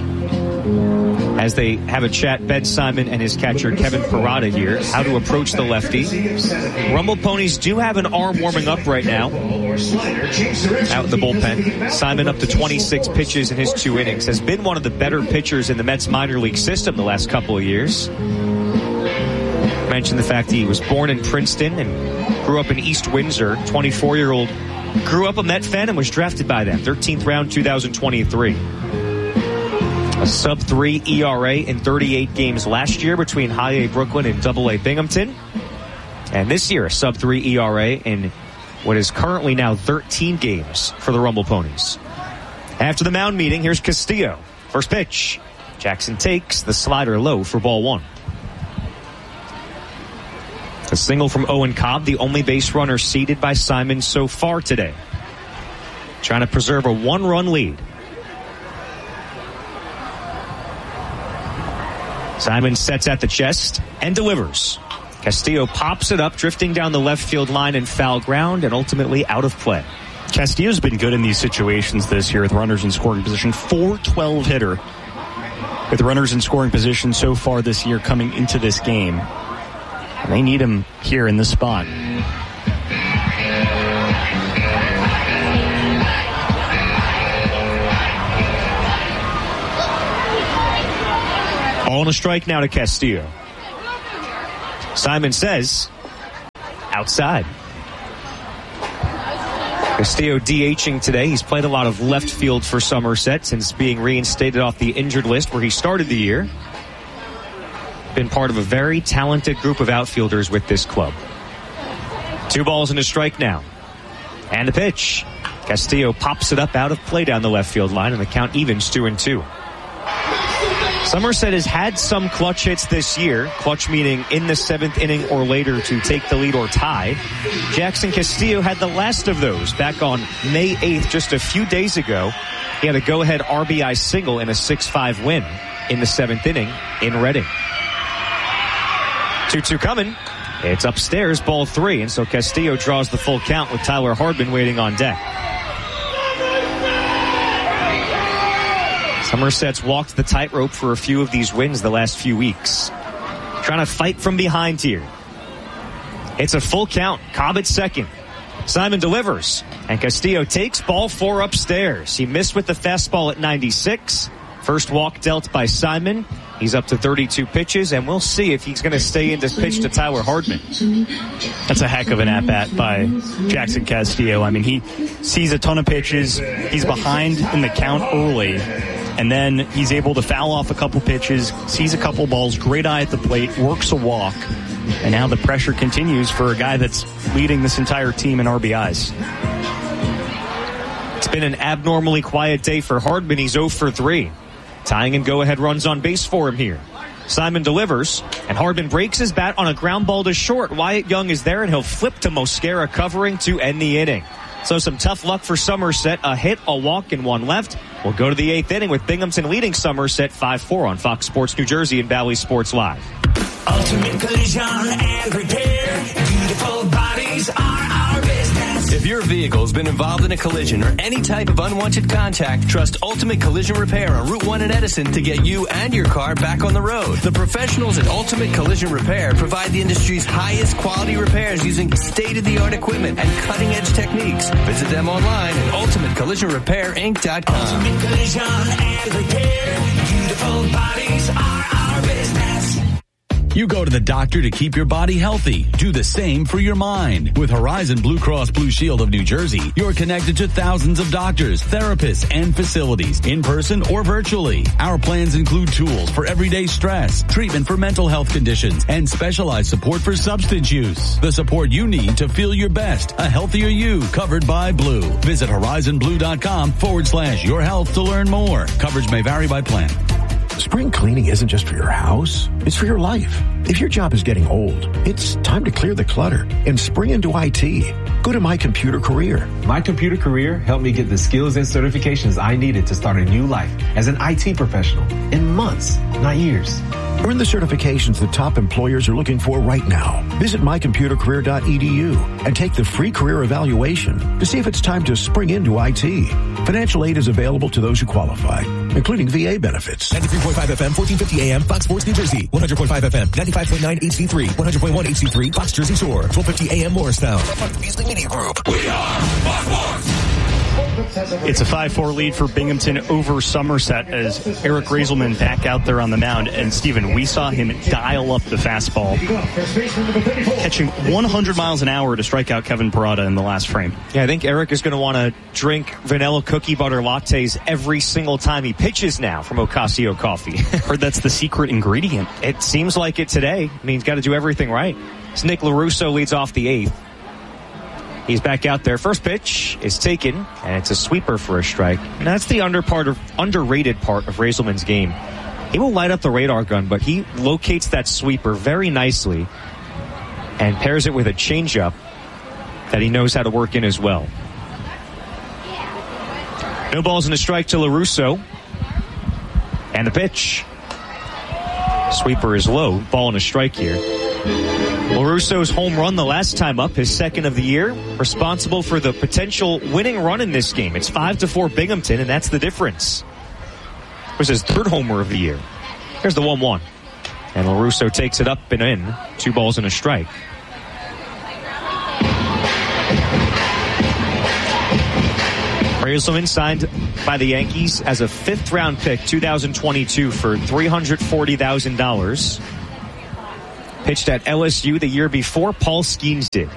As they have a chat, Ben Simon and his catcher Kevin Parada here, how to approach the lefty. Rumble Ponies do have an arm warming up right now out in the bullpen. Simon up to twenty-six pitches in his two innings. Has been one of the better pitchers in the Mets minor league system the last couple of years. Mentioned the fact he was born in Princeton and grew up in East Windsor. twenty-four-year-old grew up a Met fan and was drafted by them. thirteenth round, two thousand twenty-three. A sub three E R A in thirty-eight games last year between High A Brooklyn and Double A Binghamton. And this year, a sub three E R A in what is currently now thirteen games for the Rumble Ponies. After the mound meeting, here's Castillo. First pitch. Jackson takes the slider low for ball one. A single from Owen Cobb, the only base runner seeded by Simon so far today. Trying to preserve a one-run lead. Simon sets at the chest and delivers. Castillo pops it up, drifting down the left field line in foul ground and ultimately out of play. Castillo's been good in these situations this year with runners in scoring position. four twelve hitter with runners in scoring position so far this year coming into this game. And they need him here in this spot. Ball and a strike now to Castillo. Simon says, outside. Castillo DHing today. He's played a lot of left field for Somerset since being reinstated off the injured list where he started the year. Been part of a very talented group of outfielders with this club. Two balls and a strike now. And a pitch. Castillo pops it up out of play down the left field line, and the count evens two and two. Somerset has had some clutch hits this year. Clutch meaning in the seventh inning or later to take the lead or tie. Jackson Castillo had the last of those back on May eighth, just a few days ago. He had a go-ahead R B I single in a six five win in the seventh inning in Reading. two two coming. It's upstairs, ball three, and so Castillo draws the full count with Tyler Hardman waiting on deck. Somerset's walked the tightrope for a few of these wins the last few weeks. Trying to fight from behind here. It's a full count. Cobb at second. Simon delivers, and Castillo takes ball four upstairs. He missed with the fastball at ninety-six. First walk dealt by Simon. He's up to thirty-two pitches, and we'll see if he's going to stay in this pitch to Tyler Hardman. That's a heck of an at-bat by Jackson Castillo. I mean, he sees a ton of pitches. He's behind in the count early, and then he's able to foul off a couple pitches, sees a couple balls, great eye at the plate, works a walk, and now the pressure continues for a guy that's leading this entire team in R B Is. It's been an abnormally quiet day for Hardman. He's oh for three. Tying and go-ahead runs on base for him here. Simon delivers, and Hardman breaks his bat on a ground ball to short. Wyatt Young is there, and he'll flip to Mosquera covering to end the inning. So some tough luck for Somerset. A hit, a walk, and one left. We'll go to the eighth inning with Binghamton leading Somerset five four on Fox Sports New Jersey and Bally Sports Live. Ultimate Collision and Repair. Beautiful bodies are our business. If your vehicle's been involved in a collision or any type of unwanted contact, trust Ultimate Collision Repair on Route one in Edison to get you and your car back on the road. The professionals at Ultimate Collision Repair provide the industry's highest quality repairs using state-of-the-art equipment and cutting-edge techniques. Visit them online at ultimate collision repair inc dot com. Ultimate Collision and Repair. Beautiful bodies are our business. You go to the doctor to keep your body healthy. Do the same for your mind. With Horizon Blue Cross Blue Shield of New Jersey, you're connected to thousands of doctors, therapists, and facilities, in person or virtually. Our plans include tools for everyday stress, treatment for mental health conditions, and specialized support for substance use. The support you need to feel your best. A healthier you, covered by Blue. Visit horizonblue.com forward slash your health to learn more. Coverage may vary by plan. Spring cleaning isn't just for your house, it's for your life. If your job is getting old, it's time to clear the clutter and spring into I T. Go to My Computer Career. My Computer Career helped me get the skills and certifications I needed to start a new life as an I T professional in months, not years. Earn the certifications that top employers are looking for right now. Visit my computer career dot e d u and take the free career evaluation to see if it's time to spring into I T. Financial aid is available to those who qualify, including V A benefits. ninety-three point five F M, fourteen fifty A M, Fox Sports New Jersey. one hundred point five F M, ninety-five point nine H D three, one hundred point one H D three, Fox Jersey Shore. twelve fifty A M Morristown. Beasley Media Group. We are Fox Sports. It's a five four lead for Binghamton over Somerset as Eric Raiselman back out there on the mound. And, Stephen, we saw him dial up the fastball, catching one hundred miles an hour to strike out Kevin Parada in the last frame. Yeah, I think Eric is going to want to drink vanilla cookie butter lattes every single time he pitches now from Ocasio Coffee. Heard that's the secret ingredient. It seems like it today. I mean, he's got to do everything right. So Nick LaRusso leads off the eighth. He's back out there. First pitch is taken, and it's a sweeper for a strike. And that's the under part of, underrated part of Raiselman's game. He will light up the radar gun, but he locates that sweeper very nicely and pairs it with a changeup that he knows how to work in as well. No balls and a strike to LaRusso. And the pitch. Sweeper is low. Ball and a strike here. LaRusso's home run the last time up, his second of the year, responsible for the potential winning run in this game. It's five to four Binghamton, and that's the difference. It was his third homer of the year. Here's the one one. And LaRusso takes it up and in. Two balls and a strike. Reyzelman signed by the Yankees as a fifth-round pick, two thousand twenty-two, for three hundred forty thousand dollars. Pitched at L S U the year before Paul Skeens did.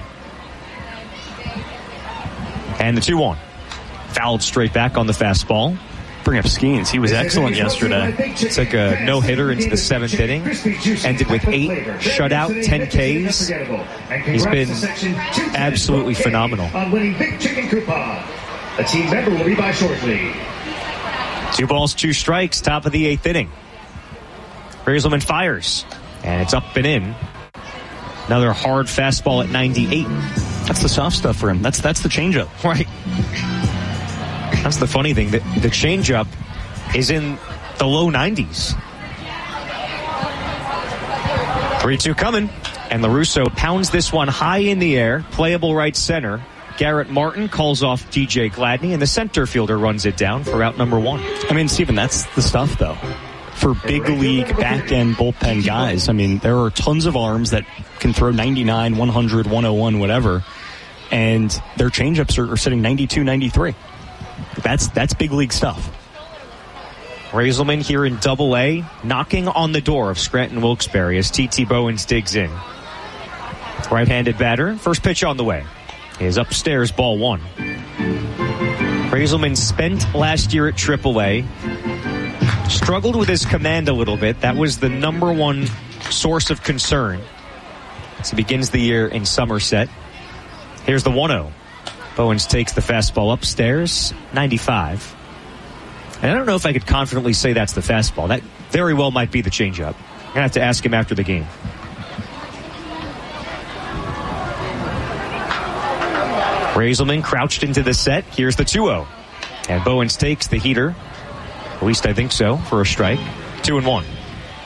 And the two one. Fouled straight back on the fastball. Bring up Skeens. He was excellent yesterday. Took a no-hitter into the seventh inning. Ended with eight shutout, ten Ks. He's been absolutely phenomenal. On winning Big Chicken Coupon. A team member will be by shortly. Two balls, two strikes, top of the eighth inning. Reyzelman fires, and it's up and in. Another hard fastball at ninety-eight. That's the soft stuff for him. That's that's the changeup. Right. That's the funny thing. The, the changeup is in the low nineties. three two coming. And LaRusso pounds this one high in the air. Playable right center. Garrett Martin calls off D J Gladney, and the center fielder runs it down for out number one. I mean, Stephen, that's the stuff, though. For big league back-end bullpen guys, I mean, there are tons of arms that can throw ninety-nine, one hundred, one oh one, whatever, and their changeups are, are sitting ninety-two, ninety-three. That's that's big league stuff. Reyzelman here in Double A, knocking on the door of Scranton Wilkes-Barre as T T Bowens digs in. Right-handed batter, first pitch on the way. Is upstairs, ball one. Reyzelman spent last year at Triple A. Struggled with his command a little bit. That was the number one source of concern as he begins the year in Somerset. Here's the one oh. Bowens takes the fastball upstairs, ninety-five. And I don't know if I could confidently say that's the fastball. That very well might be the changeup. I'm going to have to ask him after the game. Reyzelman crouched into the set. Here's the two oh. And Bowens takes the heater. At least I think so, for a strike. Two and one.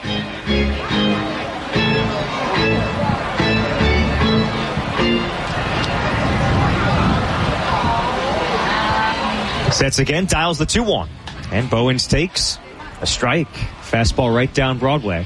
Sets again, dials the two one. And Bowens takes a strike. Fastball right down Broadway.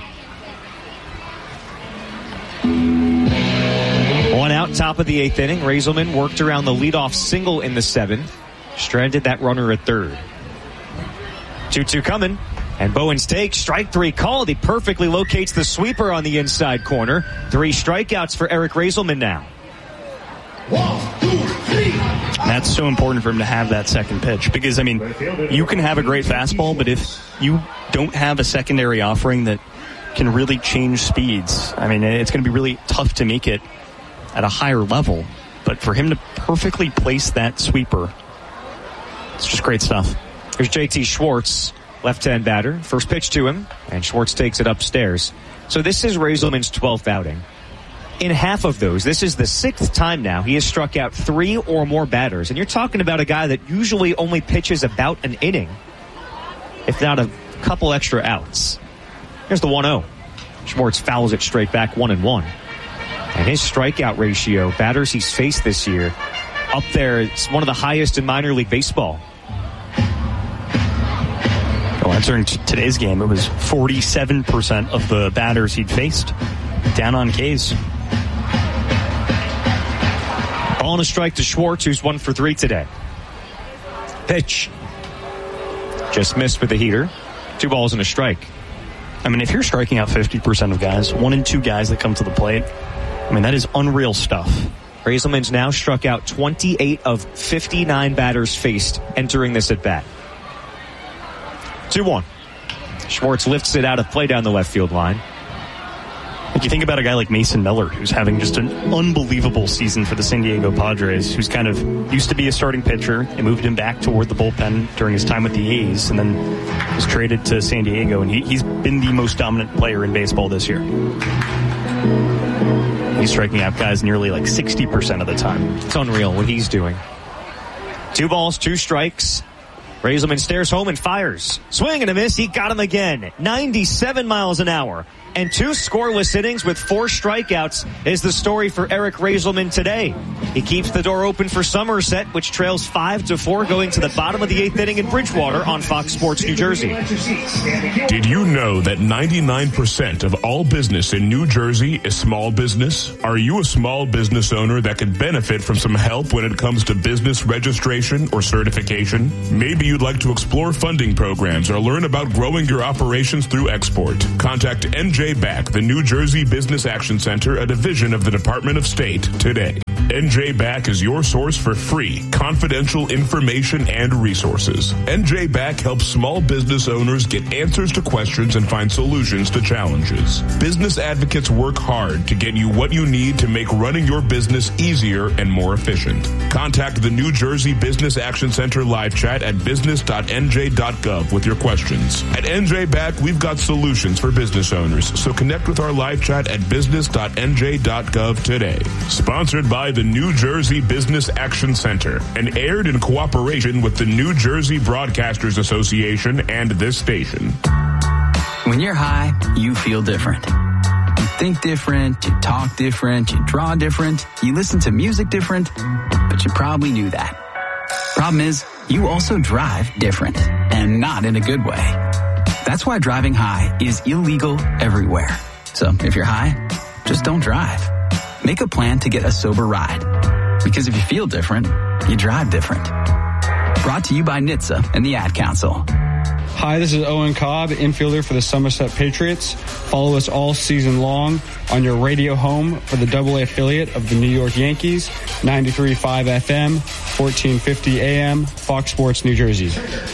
One out, top of the eighth inning. Reyzelman worked around the leadoff single in the seventh. Stranded that runner at third. two two coming. And Bowens takes strike three called. He perfectly locates the sweeper on the inside corner. Three strikeouts for Eric Reyzelman now. One, two, three. That's so important for him to have that second pitch because, I mean, you can have a great fastball, but if you don't have a secondary offering that can really change speeds, I mean, it's going to be really tough to make it at a higher level. But for him to perfectly place that sweeper, it's just great stuff. Here's J T Schwartz, left-hand batter. First pitch to him, and Schwartz takes it upstairs. So this is Reyzelman's twelfth outing. In half of those, this is the sixth time now he has struck out three or more batters. And you're talking about a guy that usually only pitches about an inning, if not a couple extra outs. Here's the one oh. Schwartz fouls it straight back, one and one. And his strikeout ratio, batters he's faced this year, up there, it's one of the highest in minor league baseball. Well, entering t- today's game, it was forty-seven percent of the batters he'd faced down on K's. Ball and a strike to Schwartz, who's one for three today. Pitch. Just missed with the heater. Two balls and a strike. I mean, if you're striking out fifty percent of guys, one and two guys that come to the plate, I mean, that is unreal stuff. Reyzelman's now struck out twenty-eight of fifty-nine batters faced entering this at-bat. two one. Schwartz lifts it out of play down the left field line. Like you think about a guy like Mason Miller, who's having just an unbelievable season for the San Diego Padres, who's kind of used to be a starting pitcher. They moved him back toward the bullpen during his time with the A's, and then was traded to San Diego, and he, he's been the most dominant player in baseball this year. He's striking out guys nearly like sixty percent of the time. It's unreal what he's doing. Two balls, two strikes. Reyzelman stares home and fires. Swing and a miss. He got him again. ninety-seven miles an hour. And two scoreless innings with four strikeouts is the story for Eric Reyzelman today. He keeps the door open for Somerset, which trails five to four going to the bottom of the eighth inning in Bridgewater on Fox Sports New Jersey. Did you know that ninety-nine percent of all business in New Jersey is small business? Are you a small business owner that could benefit from some help when it comes to business registration or certification? Maybe you'd like to explore funding programs or learn about growing your operations through export. Contact N J B A C, the New Jersey Business Action Center, a division of the Department of State, today. N J B A C is your source for free, confidential information and resources. N J B A C helps small business owners get answers to questions and find solutions to challenges. Business advocates work hard to get you what you need to make running your business easier and more efficient. Contact the New Jersey Business Action Center live chat at business dot n j dot gov with your questions. At N J B A C, we've got solutions for business owners, so connect with our live chat at business dot n j dot gov today. Sponsored by the New Jersey Business Action Center and aired in cooperation with the New Jersey Broadcasters Association and this station. When you're high, you feel different. You think different, you talk different, you draw different, you listen to music different, but you probably knew that. Problem is, you also drive different, and not in a good way. That's why driving high is illegal everywhere. So if you're high, just don't drive. Make a plan to get a sober ride. Because if you feel different, you drive different. Brought to you by N H T S A and the Ad Council. Hi, this is Owen Cobb, infielder for the Somerset Patriots. Follow us all season long on your radio home for the double A affiliate of the New York Yankees, ninety-three point five F M, fourteen fifty A M, Fox Sports New Jersey.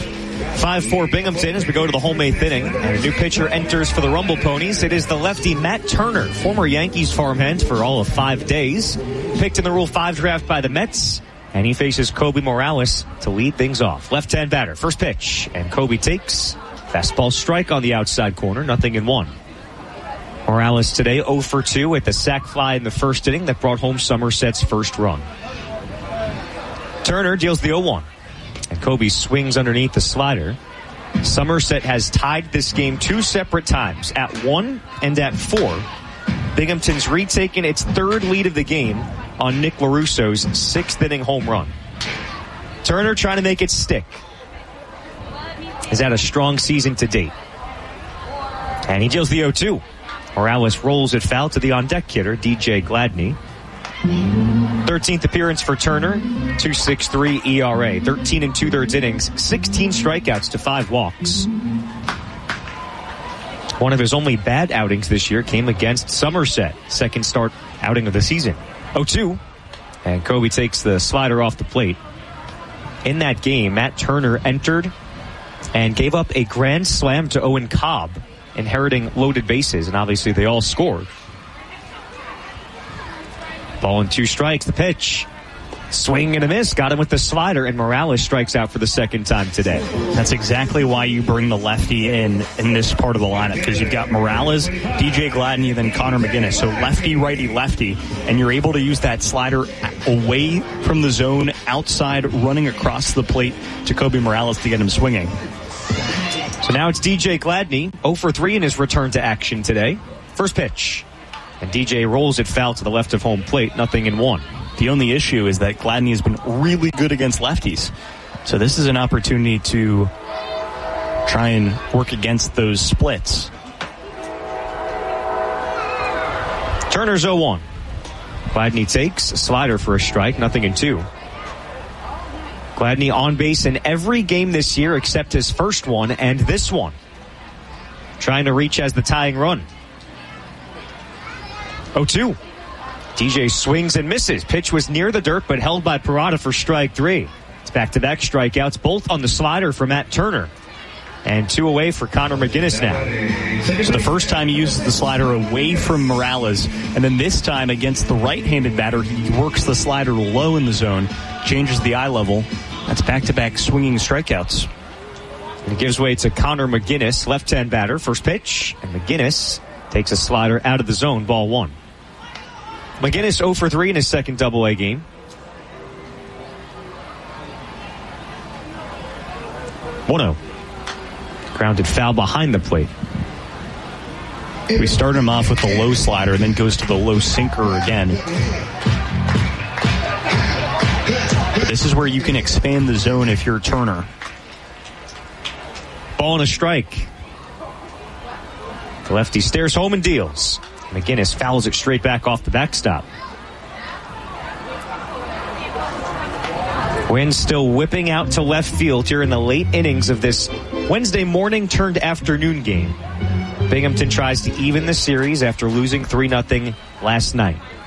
five four Binghamton as we go to the home eighth inning. And a new pitcher enters for the Rumble Ponies. It is the lefty Matt Turner, former Yankees farmhand for all of five days. Picked in the Rule five draft by the Mets. And he faces Kobe Morales to lead things off. Left-hand batter, first pitch. And Kobe takes fastball strike on the outside corner, nothing in one. Morales today oh for two with the sac fly in the first inning that brought home Somerset's first run. Turner deals the oh one. And Kobe swings underneath the slider. Somerset has tied this game two separate times, at one and at four. Binghamton's retaken its third lead of the game on Nick LaRusso's sixth inning home run. Turner trying to make it stick. Has had a strong season to date. And he deals the oh two. Morales rolls it foul to the on-deck hitter, D J Gladney. thirteenth appearance for Turner, two point six three E R A, thirteen and two-thirds innings, sixteen strikeouts to five walks. One of his only bad outings this year came against Somerset, second start outing of the season. oh two, and Kobe takes the slider off the plate. In that game, Matt Turner entered and gave up a grand slam to Owen Cobb, inheriting loaded bases, and obviously they all scored. Ball and two strikes, the pitch. Swing and a miss, got him with the slider, and Morales strikes out for the second time today. That's exactly why you bring the lefty in in this part of the lineup, because you've got Morales, D J Gladney, then Connor McGinnis. So lefty, righty, lefty, and you're able to use that slider away from the zone, outside, running across the plate to Kobe Morales to get him swinging. So now it's D J Gladney, oh for three in his return to action today. First pitch. And D J rolls it foul to the left of home plate, nothing in one. The only issue is that Gladney has been really good against lefties. So this is an opportunity to try and work against those splits. Turner's oh one. Gladney takes a slider for a strike, nothing in two. Gladney on base in every game this year except his first one and this one. Trying to reach as the tying run. oh two. D J swings and misses. Pitch was near the dirt, but held by Parada for strike three. It's back-to-back strikeouts, both on the slider for Matt Turner. And two away for Connor McGinnis now. So the first time he uses the slider away from Morales, and then this time against the right-handed batter, he works the slider low in the zone, changes the eye level. That's back-to-back swinging strikeouts. And it gives way to Connor McGinnis, left-hand batter. First pitch, and McGinnis takes a slider out of the zone, ball one. McGinnis oh for three in his second double-A game. one oh. Grounded foul behind the plate. We start him off with the low slider and then goes to the low sinker again. This is where you can expand the zone if you're Turner. Ball and a strike. The lefty stares home and deals. McGinnis fouls it straight back off the backstop. Wind still whipping out to left field here in the late innings of this Wednesday morning turned afternoon game. Binghamton tries to even the series after losing three nothing last night.